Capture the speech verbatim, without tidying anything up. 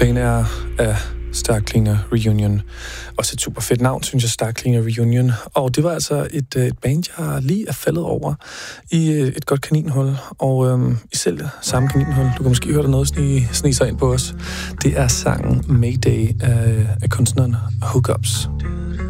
Cleaner af Star Cleaner Reunion. Også et super fedt navn, synes jeg, Star Cleaner Reunion. Og det var altså et, et band, jeg lige er faldet over i et godt kaninhul. Og øhm, i selv samme kaninhul, du kan måske høre der noget snige, snige sig ind på os. Det er sangen Mayday af, af kunstneren Hookups.